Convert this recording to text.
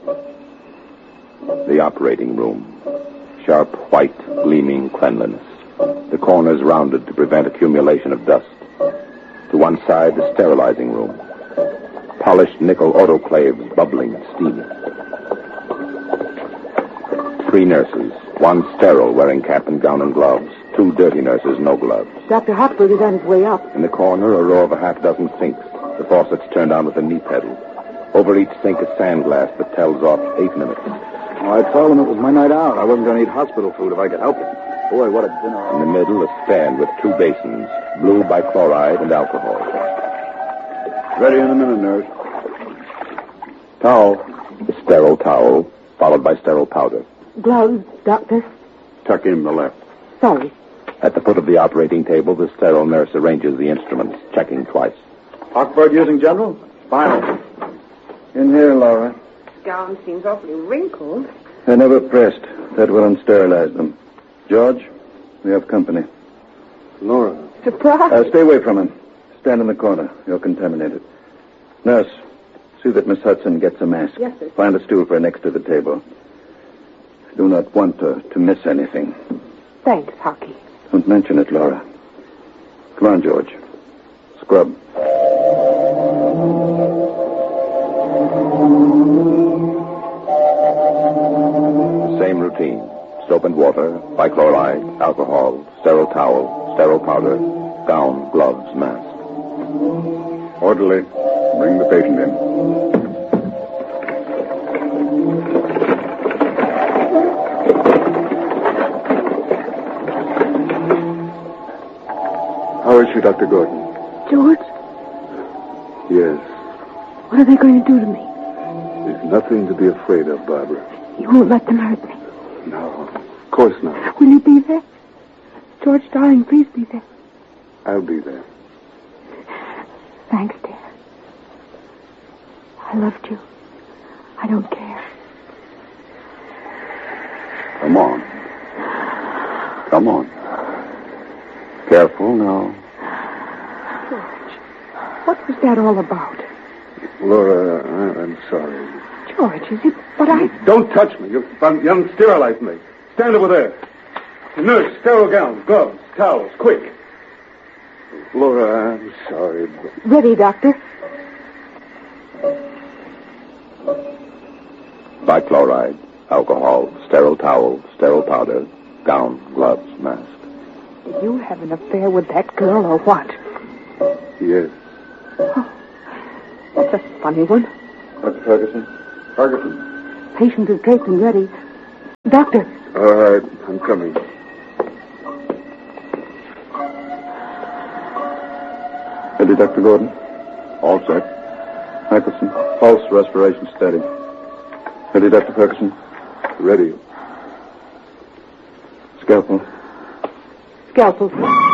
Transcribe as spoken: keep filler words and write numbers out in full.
The operating room. Sharp, white, gleaming cleanliness. The corners rounded to prevent accumulation of dust. To one side, the sterilizing room. Polished nickel autoclaves bubbling and steaming. Three nurses, one sterile wearing cap and gown and gloves. Two dirty nurses, no gloves. Doctor Hochberg is on his way up. In the corner, a row of a half dozen sinks. The faucets turned on with a knee pedal. Over each sink, a sand glass that tells off eight minutes. Oh, I told him it was my night out. I wasn't going to eat hospital food if I could help it. Boy, what a dinner. In the middle, a stand with two basins, blue bichloride and alcohol. Ready in a minute, nurse. Towel. A sterile towel, followed by sterile powder. Gloves, doctor. Tuck in the left. Sorry. At the foot of the operating table, the sterile nurse arranges the instruments, checking twice. Hochberg using general? Final. In here, Laura. Gown seems awfully wrinkled. They're never pressed. That will unsterilize them. George, we have company. Laura. Surprise. Uh, stay away from him. Stand in the corner. You're contaminated. Nurse, see that Miss Hudson gets a mask. Yes, sir. Find a stool for her next to the table. I do not want her to miss anything. Thanks, Hockey. Don't mention it, Laura. Come on, George. Scrub. Same routine. Soap and water, bichloride, alcohol, sterile towel, sterile powder, gown, gloves, mask. Orderly, bring the patient in. How is she, Doctor Gordon? George? Yes. What are they going to do to me? There's nothing to be afraid of, Barbara. You won't let them hurt me. No, of course not. Will you be there? George, darling, please be there. I'll be there. Thanks, dear. I loved you. I don't care. Come on. Come on. Careful now. George, what was that all about? Laura, I- I'm sorry. George, is it what I... Don't touch me. You, you unsterilized me. Stand over there. Nurse, sterile gowns, gloves, towels, quick. Laura, I'm sorry. But... Ready, Doctor. Bichloride, alcohol, sterile towel, sterile powder, gown, gloves, mask. Did you have an affair with that girl or what? Yes. Oh, that's a funny one. Doctor Ferguson? Ferguson? Patient is draped and ready. Doctor. All right, I'm coming. Ready, Doctor Gordon? All set. Nicholson, pulse, respiration steady. Ready, Doctor Ferguson? Ready. Scalpel. Scalpel.